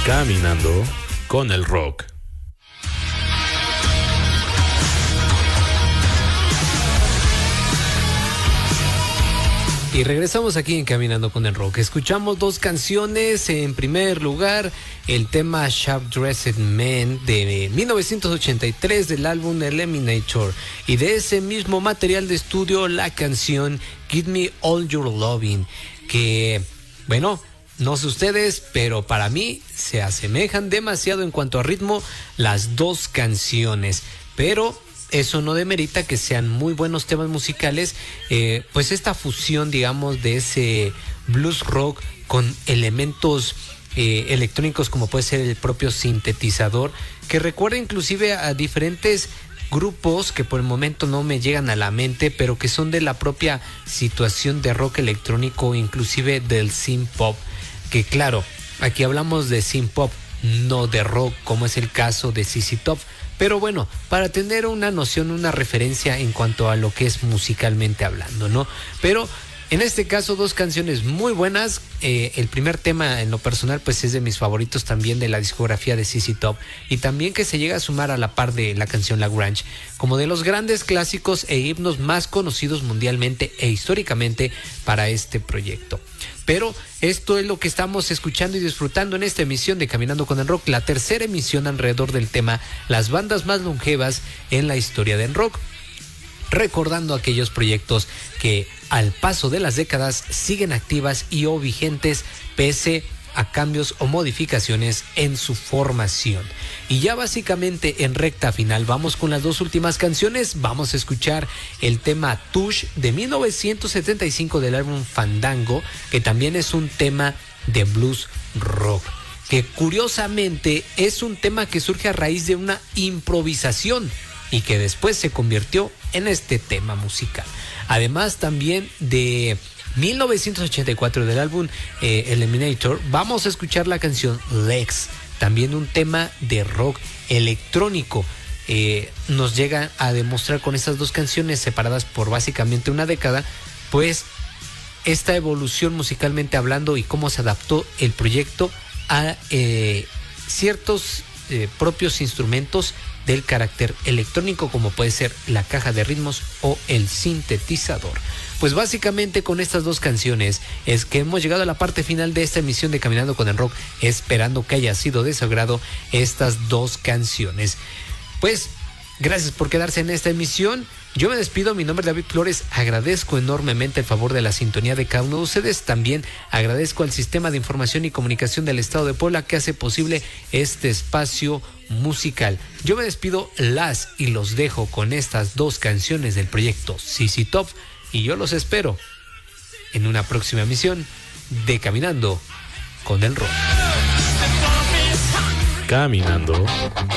Caminando con el rock. Y regresamos aquí en Caminando con el Rock. Escuchamos dos canciones. En primer lugar, el tema Sharp Dressed Man de 1983 del álbum Eliminator. Y de ese mismo material de estudio, la canción Give Me All Your Loving. Que, bueno, no sé ustedes, pero para mí se asemejan demasiado en cuanto a ritmo las dos canciones. Pero eso no demerita que sean muy buenos temas musicales, pues esta fusión, digamos, de ese blues rock con elementos electrónicos como puede ser el propio sintetizador, que recuerda inclusive a diferentes grupos que por el momento no me llegan a la mente, pero que son de la propia situación de rock electrónico, inclusive del synth pop, que claro, aquí hablamos de synth pop, no de rock, como es el caso de ZZ Top. Pero bueno, para tener una noción, una referencia en cuanto a lo que es musicalmente hablando, ¿no? Pero en este caso, dos canciones muy buenas. El primer tema, en lo personal, pues es de mis favoritos también de la discografía de ZZ Top. Y también que se llega a sumar a la par de la canción La Grange, como de los grandes clásicos e himnos más conocidos mundialmente e históricamente para este proyecto. Pero esto es lo que estamos escuchando y disfrutando en esta emisión de Caminando con el Rock, la tercera emisión alrededor del tema las bandas más longevas en la historia del rock, recordando aquellos proyectos que al paso de las décadas siguen activas y o vigentes pese a cambios o modificaciones en su formación. Y ya básicamente en recta final vamos con las dos últimas canciones. Vamos a escuchar el tema Tush de 1975 del álbum Fandango, que también es un tema de blues rock, que curiosamente es un tema que surge a raíz de una improvisación y que después se convirtió en este tema musical. Además también de 1984 del álbum Eliminator, vamos a escuchar la canción Legs, también un tema de rock electrónico. Nos llega a demostrar con estas dos canciones separadas por básicamente una década, pues esta evolución musicalmente hablando y cómo se adaptó el proyecto a ciertos propios instrumentos del carácter electrónico, como puede ser la caja de ritmos o el sintetizador. Pues básicamente con estas dos canciones es que hemos llegado a la parte final de esta emisión de Caminando con el Rock, esperando que haya sido de su agrado estas dos canciones. Pues gracias por quedarse en esta emisión. Yo me despido, mi nombre es David Flores, agradezco enormemente el favor de la sintonía de cada uno de ustedes. También agradezco al Sistema de Información y Comunicación del Estado de Puebla que hace posible este espacio musical. Yo me despido y los dejo con estas dos canciones del proyecto ZZ Top y yo los espero en una próxima emisión de Caminando con el Rock. Caminando